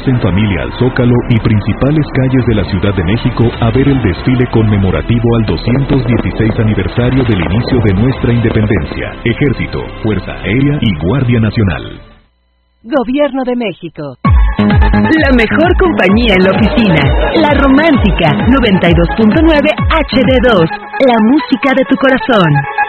en familia al Zócalo y principales calles de la Ciudad de México a ver el desfile conmemorativo al 216 aniversario del inicio de nuestra independencia. Ejército, Fuerza Aérea y Guardia Nacional. Gobierno de México. La mejor compañía en la oficina. La Romántica 92.9 HD2. La música de tu corazón.